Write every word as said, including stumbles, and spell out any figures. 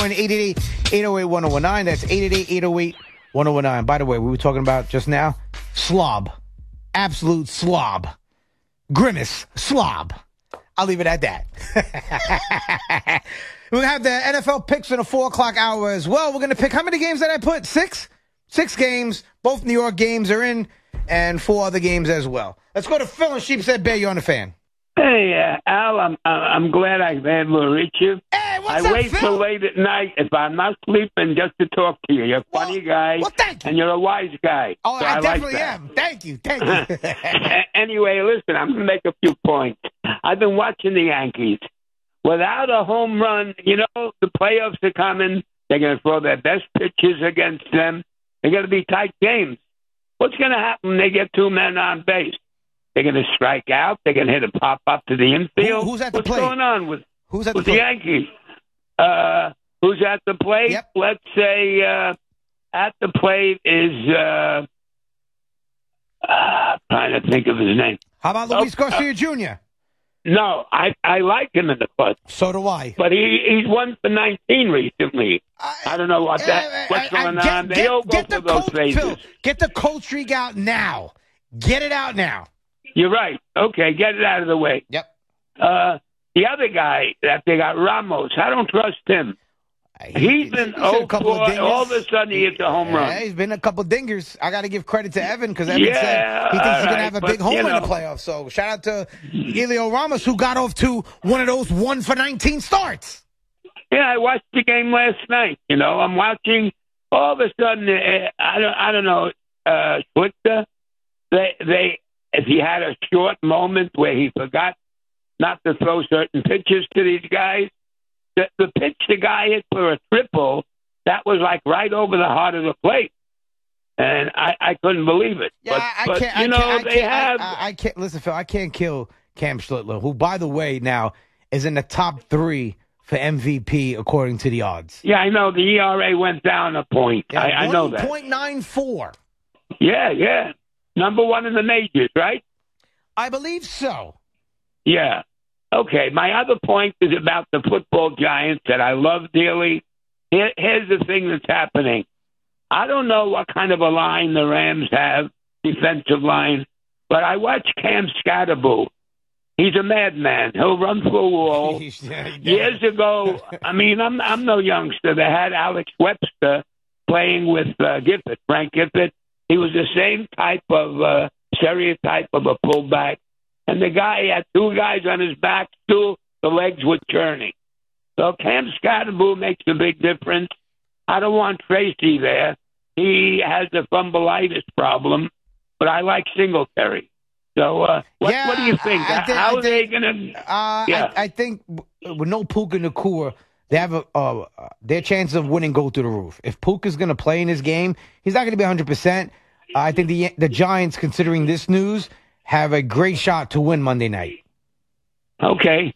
join eight eight eight, eight oh eight, one oh one nine. That's eight eight eight, eight oh eight, one oh one nine. By the way, we were talking about just now, slob. Absolute slob. Grimace, slob. I'll leave it at that. We're going to have the N F L picks in the four o'clock hour as well. We're going to pick, how many games did I put? Six? Six games. Both New York games are in, and four other games as well. Let's go to Phil and Sheepshead Bay. You're on the Fan. Hey, uh, Al, I'm I'm glad I've been able to reach you. Hey, what's I up, wait Phil? till late at night if I'm not sleeping just to talk to you. You're a Well, funny guy, well, thank you. and you're a wise guy. Oh, so I, I definitely like that. am. Thank you. Thank you. Anyway, listen, I'm going to make a few points. I've been watching the Yankees. Without a home run, you know, the playoffs are coming. They're going to throw their best pitches against them. They're going to be tight games. What's going to happen when they get two men on base? They're going to strike out. They're going to hit a pop-up to the infield. Who, who's at the What's plate? going on with, Who's at with the the plate? Yankees? Uh, who's at the plate? Yep. Let's say uh, at the plate is uh, uh, trying to think of his name. How about Luis Oh, Garcia Junior? No, I, I like him in the clutch, So do I. but he he's one for nineteen recently. I don't know what that what's I- I- going get- on. They get- all go get for the those cold, phases. Phil, get the cold streak out now. Get it out now. You're right. Okay, get it out of the way. Yep. Uh, the other guy that they got, Ramos, I don't trust him. He's been hit a oh couple of boy, dingers. all of a sudden he hits a home run. Yeah, he's been a couple dingers. I got to give credit to Evan because Evan Yeah, said he thinks he's going right, to have a but, big homer you in the know. playoffs. So shout out to Elio Ramos who got off to one of those one for nineteen starts. Yeah, I watched the game last night. You know, I'm watching. All of a sudden, uh, I don't, I don't know, uh, Schlichter, they, they, if he had a short moment where he forgot not to throw certain pitches to these guys, the, the pitch the guy hit for a triple, that was like right over the heart of the plate. And I, I couldn't believe it. Yeah, but, I, I but, can't. you I know, can't, I they can't, have. I, I, I can't. Listen, Phil. I can't kill Cam Schlittler, who, by the way, now is in the top three for M V P according to the odds. Yeah, I know the E R A went down a point. Yeah, I, I know that. one point nine four. Yeah, yeah. Number one in the majors, right? I believe so. Yeah. Okay, my other point is about the football giants that I love dearly. Here, here's the thing that's happening. I don't know what kind of a line the Rams have, defensive line, but I watch Cam Scatterboo. He's a madman. He'll run through a wall. Yeah, he does. Years ago, I mean, I'm I'm no youngster. They had Alex Webster playing with uh, Gifford, Frank Gifford. He was the same type of uh, stereotype of a fullback. And the guy had two guys on his back, still the legs were churning. So Cam Scatterboo makes a big difference. I don't want Tracy there. He has a fumbleitis problem, but I like Singletary. So uh, what, Yeah, what do you think? I- I think- How I are they think- going to... Uh, Yeah. I, I think with no Puka Nakua, they have a uh, their chance of winning go through the roof. If Puka's going to play in this game, he's not going to be one hundred percent. Uh, I think the the Giants, considering this news, have a great shot to win Monday night. Okay.